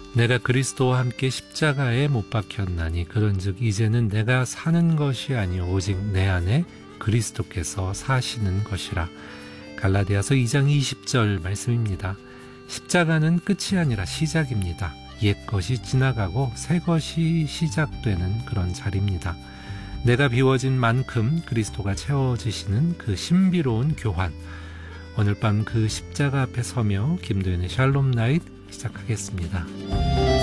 내가 그리스도와 함께 십자가에 못 박혔나니 그런즉 이제는 내가 사는 것이 아니요 오직 내 안에 그리스도께서 사시는 것이라. 갈라디아서 2장 20절 말씀입니다. 십자가는 끝이 아니라 시작입니다. 옛 것이 지나가고 새 것이 시작되는 그런 자리입니다. 내가 비워진 만큼 그리스도가 채워지시는 그 신비로운 교환. 오늘 밤 그 십자가 앞에 서며 김도현의 샬롬 나잇 시작하겠습니다.